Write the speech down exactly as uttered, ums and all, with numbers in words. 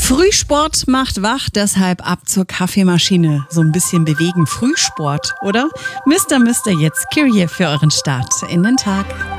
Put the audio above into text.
Frühsport macht wach, deshalb ab zur Kaffeemaschine. So ein bisschen bewegen, Frühsport, oder? Mister Mister jetzt Kyrie für euren Start in den Tag.